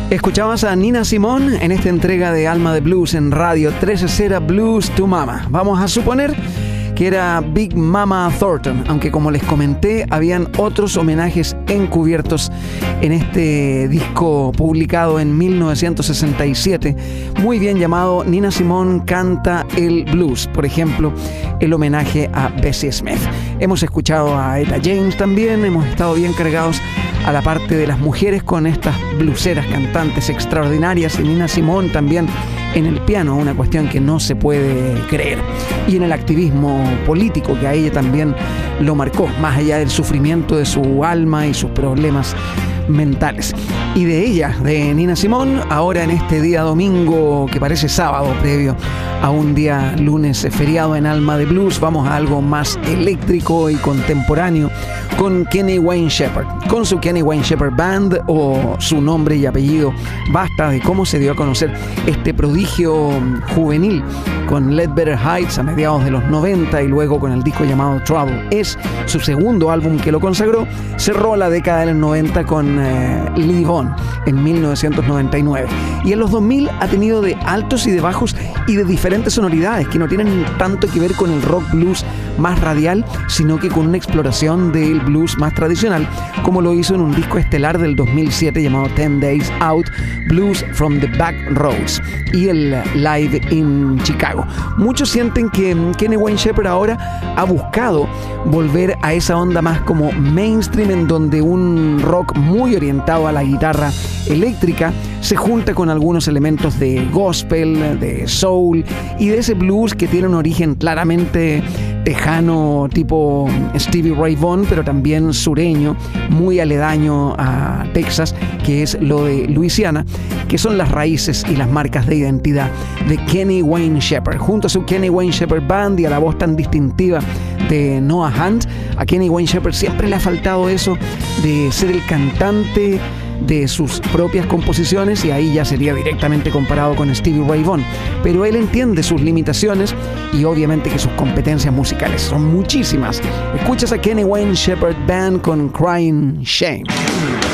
Escuchabas a Nina Simone en esta entrega de Alma de Blues en Radio 13 Blues to Mama. Vamos a suponer que era Big Mama Thornton, aunque como les comenté, habían otros homenajes encubiertos en este disco publicado en 1967, muy bien llamado Nina Simone canta el blues, por ejemplo, el homenaje a Bessie Smith. Hemos escuchado a Etta James también, hemos estado bien cargados a la parte de las mujeres con estas blueseras cantantes extraordinarias, y Nina Simone también en el piano, una cuestión que no se puede creer, y en el activismo político que a ella también lo marcó, más allá del sufrimiento de su alma y sus problemas mentales. Y de ella, de Nina Simone, ahora en este día domingo que parece sábado previo a un día lunes feriado en Alma de Blues, vamos a algo más eléctrico y contemporáneo con Kenny Wayne Shepherd, con su Kenny Wayne Shepherd Band, o su nombre y apellido basta de cómo se dio a conocer este prodigio juvenil con Ledbetter Heights a mediados de los 90 y luego con el disco llamado Trouble. Es su segundo álbum que lo consagró. Cerró la década de los 90 con Live On en 1999, y en los 2000 ha tenido de altos y de bajos y de diferentes sonoridades que no tienen tanto que ver con el rock blues más radial, sino que con una exploración del blues más tradicional, como lo hizo en un disco estelar del 2007 llamado 10 Days Out, Blues from the Back Roads, y el Live in Chicago. Muchos sienten que Kenny Wayne Shepherd ahora ha buscado volver a esa onda más como mainstream, en donde un rock muy orientado a la guitarra eléctrica se junta con algunos elementos de gospel, de soul y de ese blues que tiene un origen claramente tejano tipo Stevie Ray Vaughan, pero también sureño, muy aledaño a Texas, que es lo de Luisiana, que son las raíces y las marcas de identidad de Kenny Wayne Shepherd. Junto a su Kenny Wayne Shepherd Band y a la voz tan distintiva de Noah Hunt, a Kenny Wayne Shepherd siempre le ha faltado eso de ser el cantante de sus propias composiciones, y ahí ya sería directamente comparado con Stevie Ray Vaughan, pero él entiende sus limitaciones y obviamente que sus competencias musicales son muchísimas. Escuchas a Kenny Wayne Shepherd Band con Crying Shame.